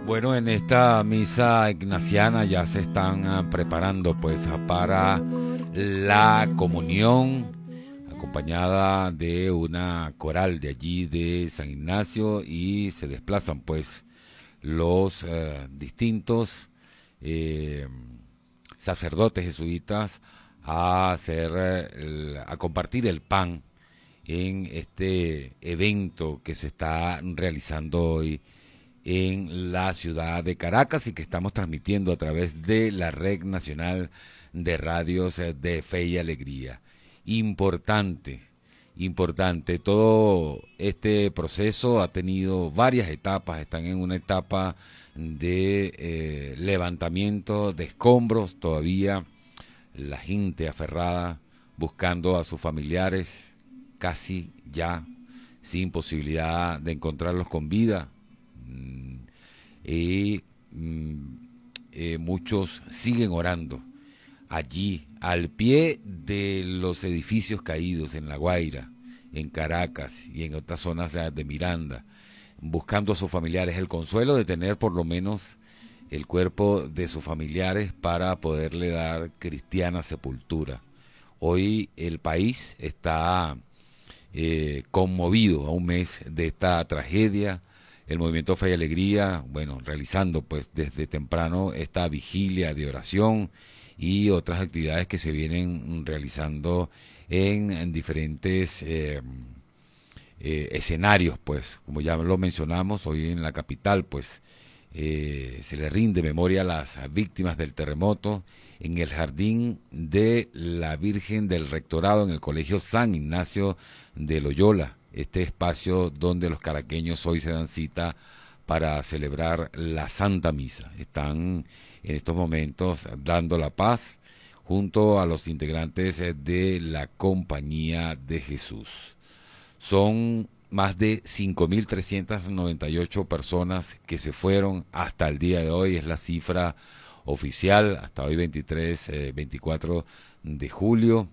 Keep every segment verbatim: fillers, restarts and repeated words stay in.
Bueno, en esta misa ignaciana ya se están ah, preparando pues ah, para la comunión, acompañada de una coral de allí de San Ignacio, y se desplazan pues los eh, distintos eh, sacerdotes jesuitas a hacer eh, el- a compartir el pan en este evento que se está realizando hoy en la ciudad de Caracas y que estamos transmitiendo a través de la Red Nacional de Radios eh, de Fe y Alegría. Importante, importante. Todo este proceso ha tenido varias etapas. Están en una etapa de eh, levantamiento de escombros. Todavía la gente aferrada buscando a sus familiares, casi ya sin posibilidad de encontrarlos con vida. Mm, y mm, eh, muchos siguen orando allí, al pie de los edificios caídos en La Guaira, en Caracas y en otras zonas de de Miranda, buscando a sus familiares, el consuelo de tener por lo menos el cuerpo de sus familiares para poderle dar cristiana sepultura. Hoy el país está eh, conmovido a un mes de esta tragedia. El movimiento Fe y Alegría, bueno, realizando pues desde temprano esta vigilia de oración y otras actividades que se vienen realizando en, en diferentes eh, eh, escenarios, pues, como ya lo mencionamos, hoy en la capital, pues, eh, se le rinde memoria a las víctimas del terremoto en el Jardín de la Virgen del Rectorado, en el Colegio San Ignacio de Loyola, este espacio donde los caraqueños hoy se dan cita para celebrar la Santa Misa. Están en estos momentos dando la paz junto a los integrantes eh, de la Compañía de Jesús. Son más de cinco mil trescientas noventa y ocho personas que se fueron hasta el día de hoy, es la cifra oficial, hasta hoy veintitrés, eh, veinticuatro de julio,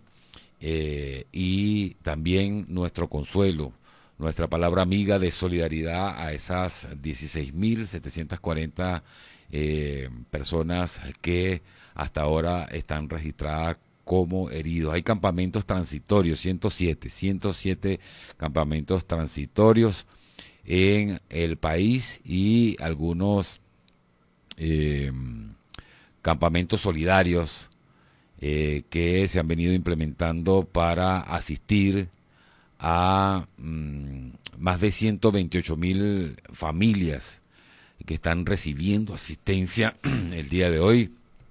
eh, y también nuestro consuelo, nuestra palabra amiga de solidaridad a esas dieciséis mil setecientas cuarenta eh, personas que hasta ahora están registradas como heridos. Hay campamentos transitorios, ciento siete, ciento siete campamentos transitorios en el país, y algunos eh, campamentos solidarios eh, que se han venido implementando para asistir a mm, más de ciento veintiocho mil familias que están recibiendo asistencia el día de hoy,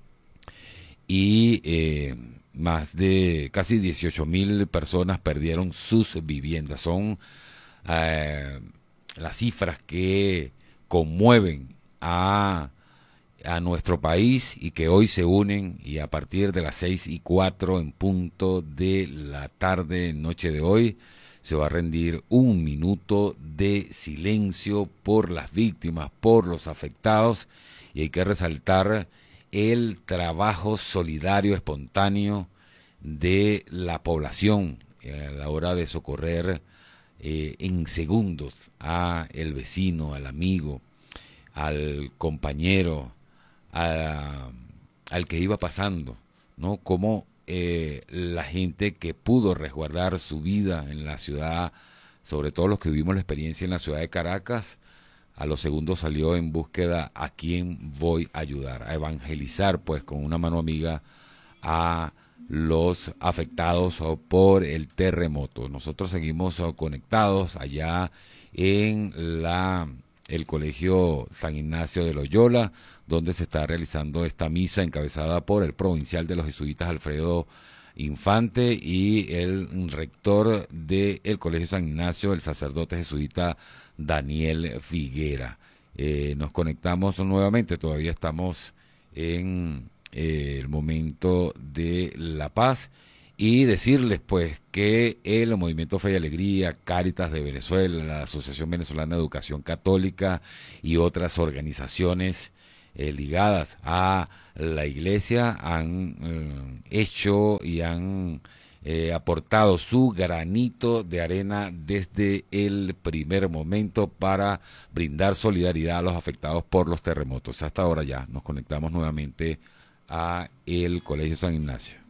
y eh, más de casi dieciocho mil personas perdieron sus viviendas. Son eh, las cifras que conmueven a, a nuestro país y que hoy se unen, y a partir de las seis y cuatro en punto de la tarde, noche de hoy, se va a rendir un minuto de silencio por las víctimas, por los afectados, y hay que resaltar el trabajo solidario, espontáneo de la población eh, a la hora de socorrer eh, en segundos a el vecino, al amigo, al compañero, a, al que iba pasando, ¿no? Como eh, la gente que pudo resguardar su vida en la ciudad, sobre todo los que vivimos la experiencia en la ciudad de Caracas, a los segundos salió en búsqueda a quién voy a ayudar, a evangelizar pues con una mano amiga a los afectados oh, por el terremoto. Nosotros seguimos oh, conectados allá en la el Colegio San Ignacio de Loyola, donde se está realizando esta misa encabezada por el provincial de los jesuitas Alfredo Infante y el rector del Colegio San Ignacio, el sacerdote jesuita Daniel Figuera. Eh, nos conectamos nuevamente, todavía estamos en eh, el momento de la paz, y decirles pues que el Movimiento Fe y Alegría, Cáritas de Venezuela, la Asociación Venezolana de Educación Católica y otras organizaciones eh, ligadas a la iglesia han eh, hecho y han eh, aportado su granito de arena desde el primer momento para brindar solidaridad a los afectados por los terremotos. Hasta ahora ya nos conectamos nuevamente a el Colegio San Ignacio.